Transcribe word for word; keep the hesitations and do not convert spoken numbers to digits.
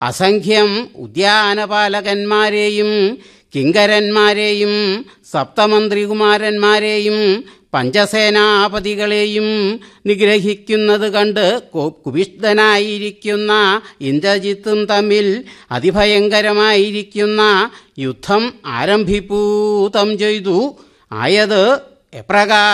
അസംഖ്യം ഉദ്യാനപാലകന്മാരെയും കിങ്കരന്മാരെയും സപ്തമന്ത്രികുമാരന്മാരെയും പഞ്ചസേനാപതികളെയും നിഗ്രഹിക്കുന്നത് കണ്ട് കുപിഷ്ഠനായിരിക്കുന്ന ഇന്ദ്രജിത്തും തമ്മിൽ അതിഭയങ്കരമായിരിക്കുന്ന യുദ്ധം ആരംഭിപ്പൂതം ചെയ്തു. ആയത് എപ്രകാരം